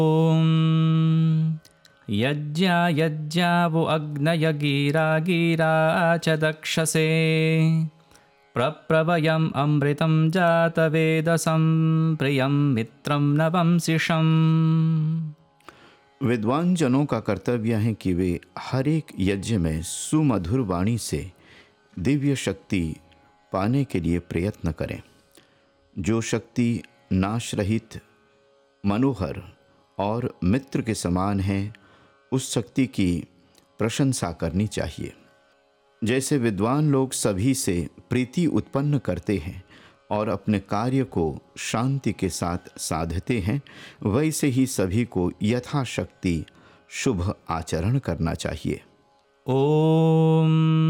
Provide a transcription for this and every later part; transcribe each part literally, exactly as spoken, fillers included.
ॐ यज्ञा यज्ञावो अग्नय गिरा गिरा च दक्षसे प्रप्रवयम् अमृतं जातवेदसं प्रियं मित्रं नवंसिषम्। विद्वान जनों का कर्तव्य है कि वे हर एक यज्ञ में सुमधुर वाणी से दिव्य शक्ति पाने के लिए प्रयत्न करें। जो शक्ति नाश रहित, मनोहर और मित्र के समान है, उस शक्ति की प्रशंसा करनी चाहिए। जैसे विद्वान लोग सभी से प्रीति उत्पन्न करते हैं और अपने कार्य को शांति के साथ साधते हैं, वैसे ही सभी को यथाशक्ति शुभ आचरण करना चाहिए। ॐ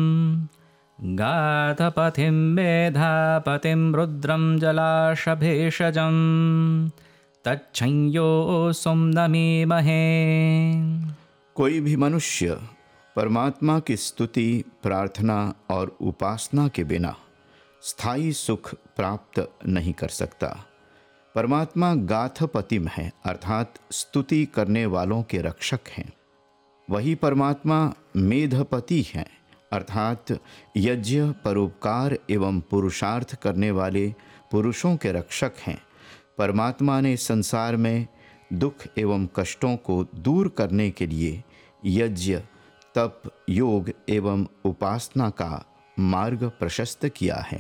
गाधपतिं मेधापतिं रुद्रं जलाशभेषजं तच्छंयो सुम्नमीमहे। कोई भी मनुष्य परमात्मा की स्तुति, प्रार्थना और उपासना के बिना स्थायी सुख प्राप्त नहीं कर सकता। परमात्मा गाथपतिम है, अर्थात स्तुति करने वालों के रक्षक हैं। वही परमात्मा मेधपति हैं, अर्थात यज्ञ, परोपकार एवं पुरुषार्थ करने वाले पुरुषों के रक्षक हैं। परमात्मा ने संसार में दुख एवं कष्टों को दूर करने के लिए यज्ञ, तप, योग एवं उपासना का मार्ग प्रशस्त किया है।